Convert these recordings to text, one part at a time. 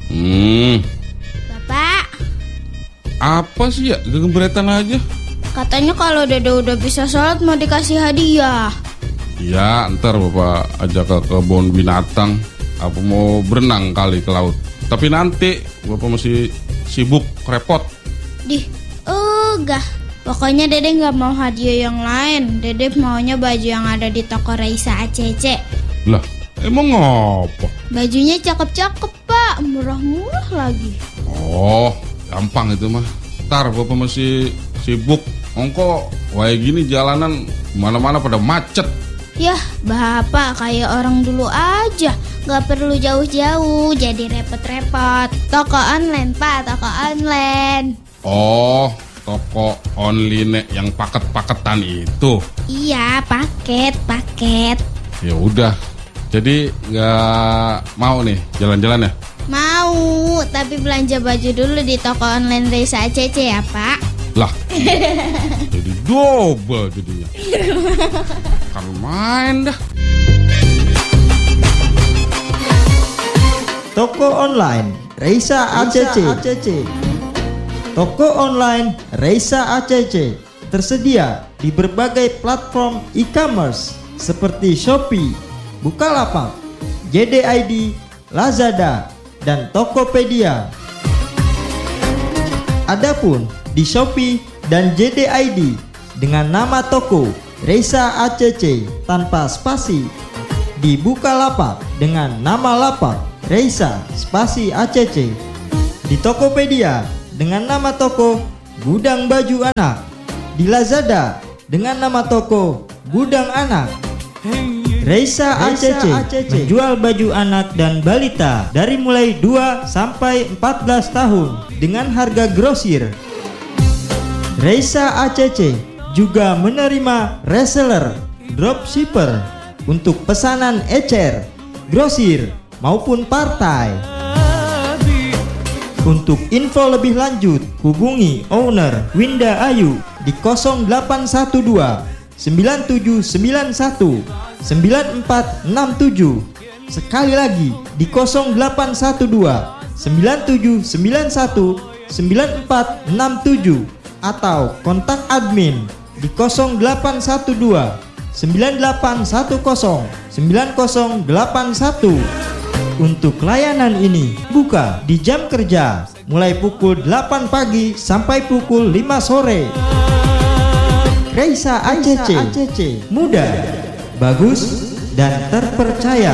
Bapak, Apa sih ya? Gegebretan aja. katanya kalau Dede udah bisa sholat mau dikasih hadiah. Ya, ntar Bapak ajak ke kebun binatang. Apa mau berenang kali ke laut. Tapi nanti Bapak masih sibuk, repot. Enggak. Pokoknya Dede nggak mau hadiah yang lain. Dede maunya baju yang ada di toko Raisa ACC. Lah, emang ngapa? Bajunya cakep-cakep, Pak. Murah-murah lagi. Oh, gampang itu mah. Ntar Bapak masih sibuk. Ongko, kayak gini jalanan mana-mana pada macet. Yah, Bapak kayak orang dulu aja. Gak perlu jauh-jauh, jadi repot-repot. Toko online, Pak, toko online. Oh, toko online yang paket-paketan itu. Iya, paket. Ya udah. Jadi nggak mau nih jalan-jalan ya? Mau, tapi belanja baju dulu di toko online Raisa ACC ya, Pak. Lah, jadi double jadinya. Kan main dah. Toko online Raisa ACC. Toko online Raisa ACC tersedia di berbagai platform e-commerce seperti Shopee, Bukalapak, JD.ID, Lazada, dan Tokopedia. Adapun di Shopee dan JD.ID dengan nama toko Raisa ACC tanpa spasi, di Bukalapak dengan nama lapak Raisa spasi ACC, di Tokopedia dengan nama toko Gudang Baju Anak, di Lazada dengan nama toko Gudang Anak. Raisa ACC menjual baju anak dan balita dari mulai 2 sampai 14 tahun dengan harga grosir. Raisa ACC juga menerima reseller, dropshipper untuk pesanan ecer, grosir maupun partai. Untuk info lebih lanjut, hubungi owner Winda Ayu di 0812 9791 9467. Sekali lagi di 0812 9791 9467 atau kontak admin di 0812 9810 9081. Untuk layanan ini buka di jam kerja mulai pukul 8 pagi sampai pukul 5 sore. Raisa ACC, mudah, bagus, dan terpercaya.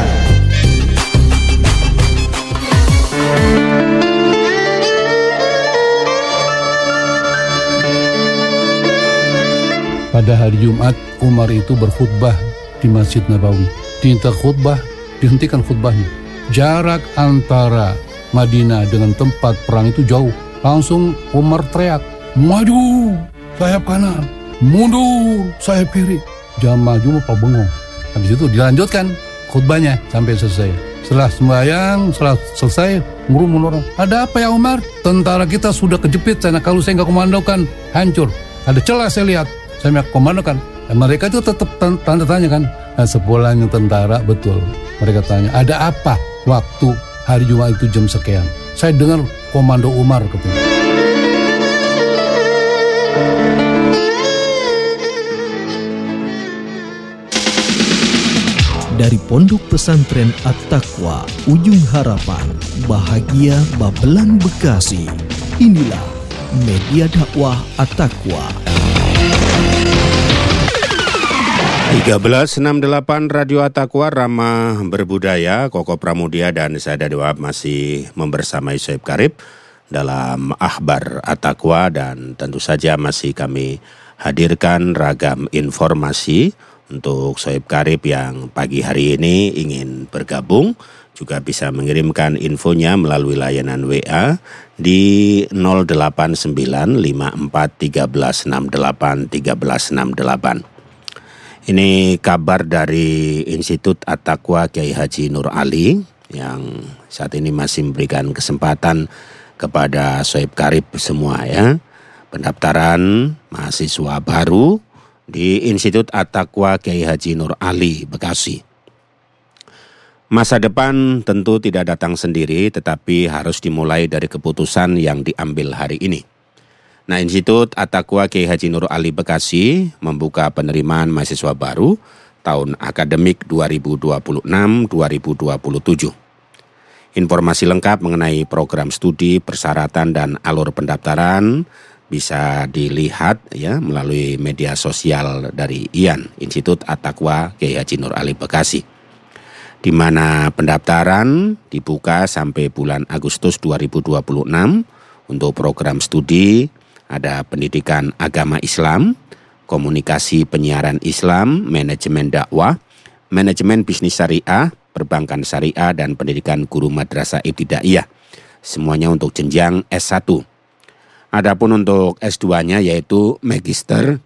Pada hari Jumat, Umar itu berkhutbah di Masjid Nabawi. Diminta khutbah, dihentikan khutbahnya. Jarak antara Madinah dengan tempat perang itu jauh. Langsung Umar teriak, "Maju, sayap kanan, mundur, sayap kiri." Jamaah cuma bengong. Habis itu dilanjutkan khutbahnya sampai selesai. Setelah sembahyang, setelah selesai, ngurumun orang. "Ada apa ya Umar? Tentara kita sudah kejepit sana. Kalau saya nggak komandokan, hancur. Ada celah saya lihat. Saya komandokan." Dan mereka itu tetap tanda tanya kan. Nah, sepulangnya tentara betul. Mereka tanya, "Ada apa waktu hari Jumat itu jam sekian?" "Saya dengar komando Umar," katanya. Dari Pondok Pesantren At-Taqwa, Ujung Harapan, Bahagia Babelan Bekasi. Inilah media dakwah At-Taqwa. 1368 Radio At-Taqwa, ramah berbudaya. Koko Pramudia dan saya Dadi Wahab masih membersamai Soeb Karib dalam Akhbar At-Taqwa, dan tentu saja masih kami hadirkan ragam informasi untuk Soeb Karib yang pagi hari ini ingin bergabung. Juga bisa mengirimkan infonya melalui layanan WA di 0895413681368. Ini kabar dari Institut At-Taqwa Kiai Haji Nur Ali yang saat ini masih memberikan kesempatan kepada Soeb Karib semua ya. Pendaftaran mahasiswa baru di Institut At-Taqwa Kiai Haji Nur Ali Bekasi. Masa depan tentu tidak datang sendiri, tetapi harus dimulai dari keputusan yang diambil hari ini. Nah, Institut At-Taqwa Kiai Haji Nur Ali Bekasi membuka penerimaan mahasiswa baru tahun akademik 2026-2027. Informasi lengkap mengenai program studi, persyaratan, dan alur pendaftaran bisa dilihat ya melalui media sosial dari IAN, Institut At-Taqwa Kiai Haji Nur Ali Bekasi, di mana pendaftaran dibuka sampai bulan Agustus 2026 untuk program studi. Ada pendidikan agama Islam, komunikasi penyiaran Islam, manajemen dakwah, manajemen bisnis syariah, perbankan syariah, dan pendidikan guru madrasah ibtidaiyah. Semuanya untuk jenjang S1. Adapun untuk S2-nya yaitu Magister.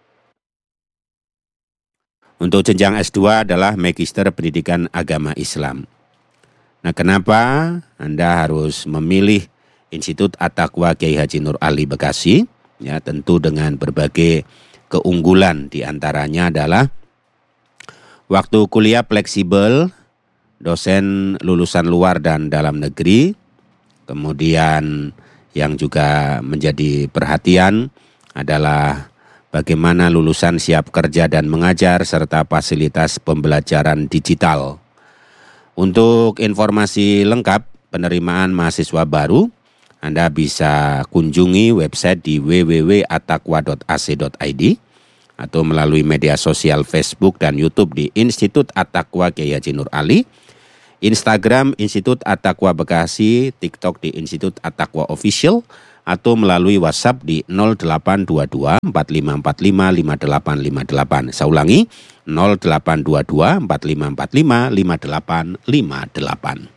Untuk jenjang S2 adalah Magister Pendidikan Agama Islam. Nah, kenapa Anda harus memilih Institut At-Taqwa Kiai Haji Nur Ali Bekasi? Ya, tentu dengan berbagai keunggulan, di antaranya adalah waktu kuliah fleksibel, dosen lulusan luar dan dalam negeri. Kemudian yang juga menjadi perhatian adalah bagaimana lulusan siap kerja dan mengajar serta fasilitas pembelajaran digital. Untuk informasi lengkap penerimaan mahasiswa baru, Anda bisa kunjungi website di www.attaqwa.ac.id atau melalui media sosial Facebook dan YouTube di Institut At-Taqwa Kiai Haji Nur Ali, Instagram Institut At-Taqwa Bekasi, TikTok di Institut At-Taqwa Official, atau melalui WhatsApp di 0822 4545 5858. Saya ulangi, 0822 4545 5858.